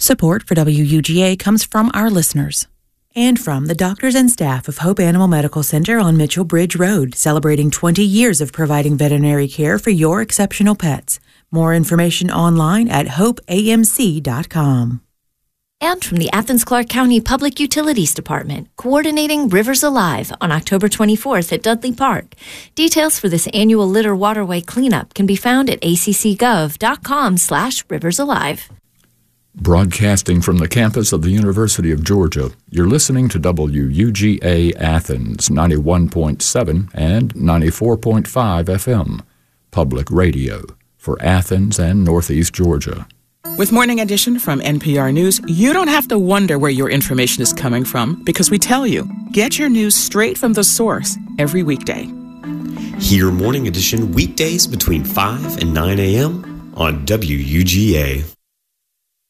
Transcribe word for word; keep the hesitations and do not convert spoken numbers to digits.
Support for W U G A comes from our listeners and from the doctors and staff of Hope Animal Medical Center on Mitchell Bridge Road, celebrating twenty years of providing veterinary care for your exceptional pets. More information online at hope A M C dot com. And from the Athens-Clarke County Public Utilities Department, coordinating Rivers Alive on October twenty-fourth at Dudley Park. Details for this annual litter waterway cleanup can be found at a c c gov dot com slash rivers alive. Broadcasting from the campus of the University of Georgia, you're listening to W U G A Athens ninety-one point seven and ninety-four point five F M, public radio for Athens and Northeast Georgia. With Morning Edition from N P R News, you don't have to wonder where your information is coming from because we tell you. Get your news straight from the source every weekday. Hear Morning Edition weekdays between five and nine a.m. on W U G A.